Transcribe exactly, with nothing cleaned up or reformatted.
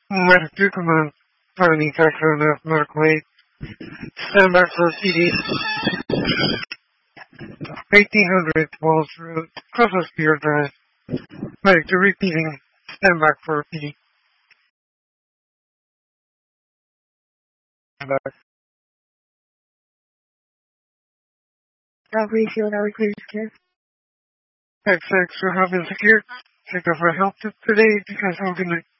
Medic two command. Finding factor on F medical aid. Stand by for C D. eighteen hundred Walls Road. Crosswest Pier Drive. Medic two repeating. Stand back for P D. Stand back. Calgary Field, are clear to care? X X, we have been secured. Check out for help today because I'm gonna